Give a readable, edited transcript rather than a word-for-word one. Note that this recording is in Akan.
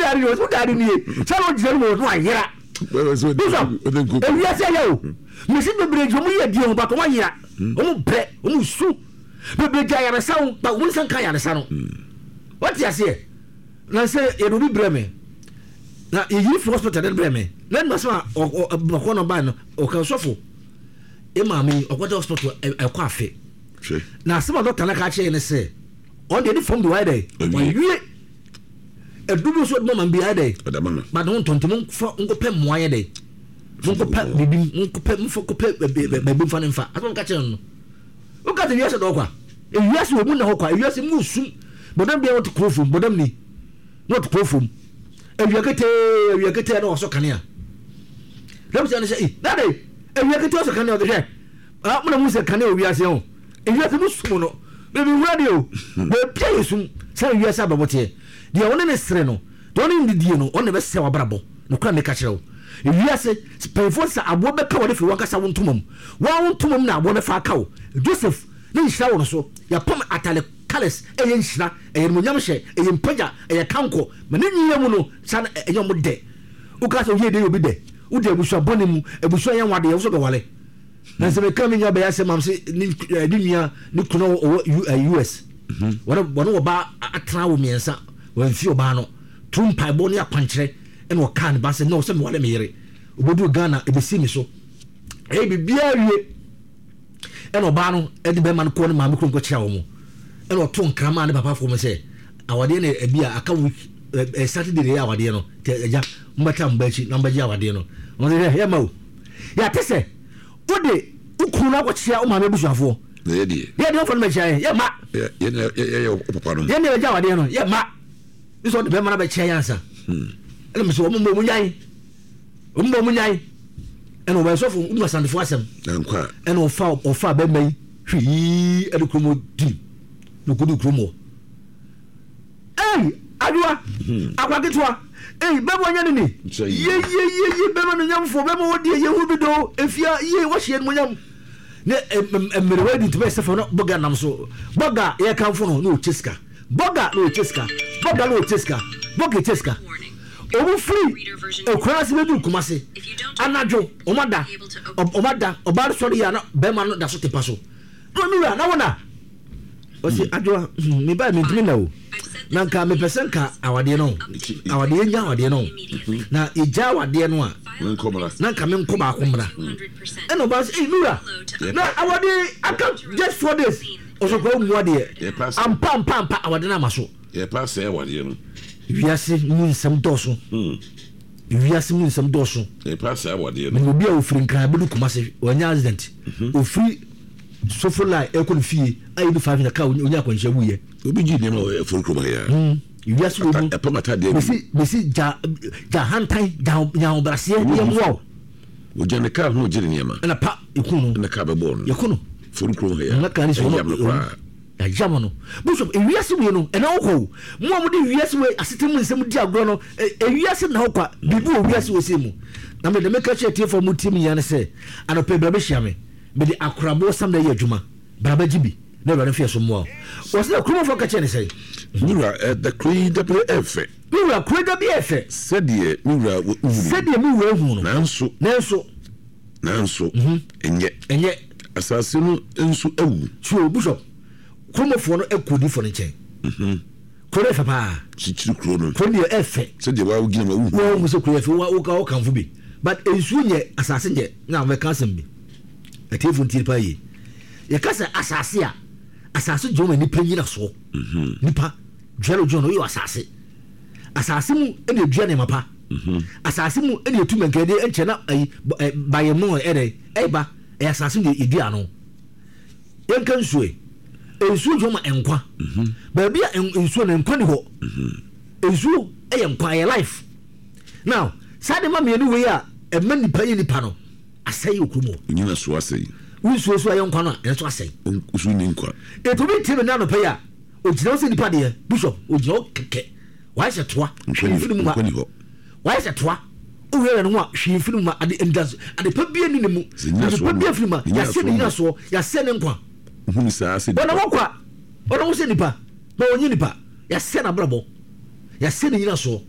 gari no so gari ni chalo jere mo no ayira so e wi ase yo me si bebre jo mo ye die ho ba ko mo ayira o mo bre o mo su bebre ja ya sa o ba mo san kan ya sa no what you say na say e do bi bre me na e yi for hospital den bre me na ma so ko no ba no o kan sofo e ma mi o ko hospital e ko afe na se ma doctor na ka che ne say on the from the wide you a double so mama be ade but don't tonto for unko pe moaye dey unko pa bibi unko pe mfo ko pe be fa ne fa aso nka che no o ka de yese do kwa e yese wo mu na ho kwa e yese mu sum bodam bia what crofum bodam ni not crofum e wiakete na so kanea dem se ne say dade e wiakete so kanea o de he ah mo na mu se kanea o wiase ho e yese mu sum no baby radio be pay sum say wiase ababote de wona ne sere no don ndi die no on be se wabrabo no kwa me ka kire o wiase payfosa abo be ka wode fi wakasa wontomam na abo ne fa kawo Joseph ne nhira wo so ya pom atale kales eye nhira eye munyam hye eye mpaja eye kanko ma ne nyiya mu no san eye mo de u ka so ye de obi de u de busu abonem ebusu yan wade ye so be wale na se be kam nya be ya se mam se ni nya ni kuno US wona wo ba atra wo miensa wan fi oba no tumpa bo ne akwankyere ene o kan ba se no se me wale me yere obodu Ghana e be si mi so e bibia wie ene oba no e de be man ko ne ma me ko kya wo mu ene o to nkrama ne papa fo me se awade ne ebia aka week Saturday ya awade no te eja mbata mbachi na mbaji awade no on de he ma o ya tese ode ukuru na ko kya o ma me busuafo ye die fo me kya ye ma ye papa no ye ne eja awade no ye ma so de be mana be kya yansa ele me so o mo nyai eno ba so fo unu sandefo asem nkwa eno ofa be mai hwi ede kromo di no kudu kromo adua akwaketwa be mo nya ni ye be mo nyamfo be mo wodi ye hu bi do efia ye wo hye mo nyam ne emere wadi to be se fo no boga nam so boga ye kanfo no cheska boga no cheska boga cheska obu free okurasi bedu kumase anajo omada obar sorry ya na be ma no da so tepa so no nura na wona o si ajo me ba me ntimi na o na nka me pesen ka awade no awade nya awade no na ija awade no a na nka me nkoba akomra eno ba say nura na awade aka just 4 days o so ko mu ade ampa awade na maso ye pass e awade no wiase mu nsam doso e pass awade no obi a ofiri nkan bedu kumase onya accident ofiri sofula ekonfie ayi du 5 na ka onya kwansha wuye obi ji ne ma ofiri kuma ya wiase obi e pamata de besi ja hantai ja obrasie ye mo o jane ka ho jiri ne ma na pa ikunu na ka be bon yakunu ofiri kuma ya na kan so ya jamano bishop ewiase we no ena okwo mo amode wiase we asetemu nsem di agro no ewiase na okwa bibi owiase we semu na me de make sure tie for mutim yan se anope bra be hia me de akrabo sam na ye adwuma bra ba gibi na bra fie so mo o se akromo fo ka che ne sei mura the KWF mura KWF sedie mura hu no nanso enye asase no enso awu so bishop kromofo no ekodi fo ne chen kore fa pa chichiri kro no kodi efe se de wa ugina ma wo mu se kore fe wo ka kanfo bi but ensu nye asase nye na we kan sem bi atifu ntiri pa yi ye kasa asase joma ni panyina so nipa dwelo jono yo asase mu ene dua ne mapa asase mu ene etu menkede enche na bayemu ere eba asase ne edua no yenkan suwe ensu joma enkwa ba bia ensu na enkwa ni ho ensu enkwa ye life now sade ma me ni we a emma nipa ye nipa no asai okumo nyina so asai unsu so enkwa no enso asai usu ni nkwa eto bi tibe na no pe ya ogina se nipa de bishop ogina keke why se toa nkwa ni ho why se toa uwe no a hwe mfiri ma ade endas ade pa bia ni nemu ade pa bia firi ma ya se ni nyina so ya se ne nkwa hunu saa se bona wokwa ona wo se nipa na onyi nipa ya se na brabo ya se ni nyina so